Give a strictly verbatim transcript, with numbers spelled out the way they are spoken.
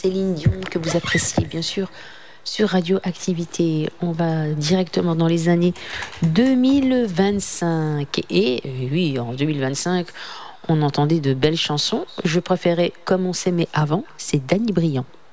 Céline Dion, que vous appréciez bien sûr sur Radioactivité. On va directement dans les années deux mille vingt-cinq. Et euh, oui, en deux mille vingt-cinq, on entendait de belles chansons. Je préférais Comme on s'aimait avant, c'est Danny Briand.